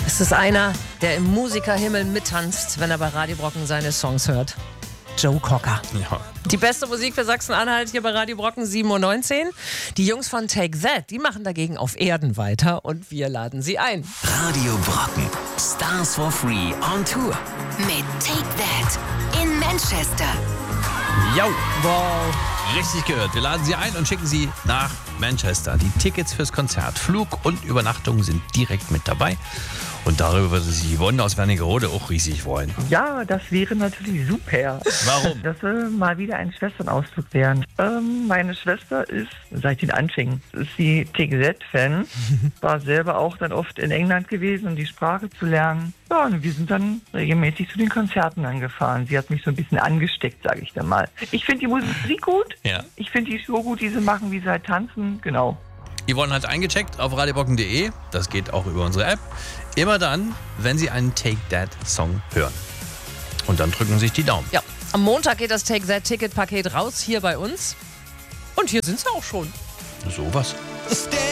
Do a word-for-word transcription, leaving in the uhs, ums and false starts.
Es ist einer, der im Musikerhimmel mittanzt, wenn er bei Radio Brocken seine Songs hört. Joe Cocker. Ja. Die beste Musik für Sachsen-Anhalt hier bei Radio Brocken sieben Uhr neunzehn. Die Jungs von Take That, die machen dagegen auf Erden weiter und wir laden sie ein. Radio Brocken. Stars for Free on Tour. Mit Take That in Manchester. Jo, Wow. richtig gehört. Wir laden Sie ein und schicken Sie nach Manchester. Die Tickets fürs Konzert, Flug und Übernachtung sind direkt mit dabei. Und darüber würde sich Yvonne aus Wernigerode auch riesig freuen. Ja, das wäre natürlich super. Warum? Das soll mal wieder ein Schwesternausflug werden. Ähm, meine Schwester ist, seit den Anfängen, ist sie Take That-Fan. War selber auch dann oft in England gewesen, um die Sprache zu lernen. Ja, und wir sind dann regelmäßig zu den Konzerten angefahren. Sie hat mich so ein bisschen angesteckt, sage ich dann mal. Ich finde die Musik gut. Ja. Ich finde die Show gut, die sie machen, wie sie halt tanzen. Genau. Yvonne hat eingecheckt auf radiobrocken punkt de. Das geht auch über unsere App. Immer dann, wenn Sie einen Take That Song hören. Und dann drücken Sie sich die Daumen. Ja, am Montag geht das Take That Ticket Paket raus hier bei uns. Und hier sind sie auch schon. Sowas.